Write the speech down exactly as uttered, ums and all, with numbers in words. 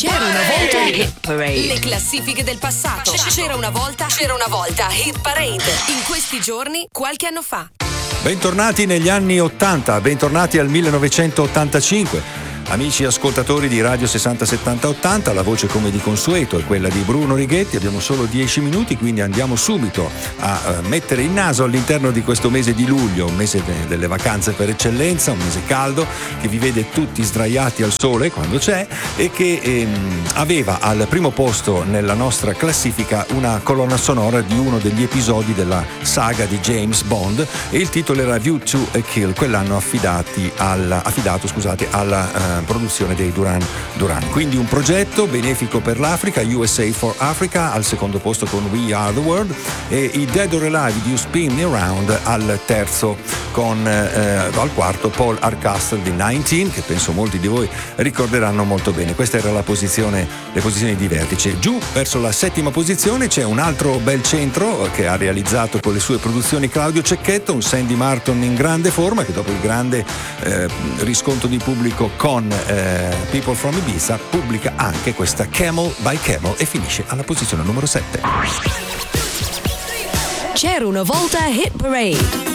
C'era una volta Hit Parade. Le classifiche del passato. C'era una volta, c'era una volta Hit Parade. In questi giorni, qualche anno fa. Bentornati negli anni ottanta, bentornati al millenovecentottantacinque. Amici ascoltatori di Radio sessanta settanta ottanta, la voce come di consueto è quella di Bruno Righetti. Abbiamo solo dieci minuti, quindi andiamo subito a uh, mettere il naso all'interno di questo mese di luglio, un mese de- delle vacanze per eccellenza, un mese caldo che vi vede tutti sdraiati al sole quando c'è e che ehm, aveva al primo posto nella nostra classifica una colonna sonora di uno degli episodi della saga di James Bond e il titolo era View to a Kill, quell'anno affidati alla, affidato scusate, alla uh, produzione dei Duran Duran. Quindi un progetto benefico per l'Africa, U S A for Africa al secondo posto con We Are the World e i Dead or Alive You Spin Me Around al terzo, con eh, al quarto Paul Hardcastle di diciannove, che penso molti di voi ricorderanno molto bene. Questa era la posizione, le posizioni di vertice. Giù verso la settima posizione c'è un altro bel centro che ha realizzato con le sue produzioni Claudio Cecchetto, un Sandy Martin in grande forma che dopo il grande eh, riscontro di pubblico con eh, People from Ibiza pubblica anche questa Camel by Camel e finisce alla posizione numero sette. C'era una volta Hit Parade.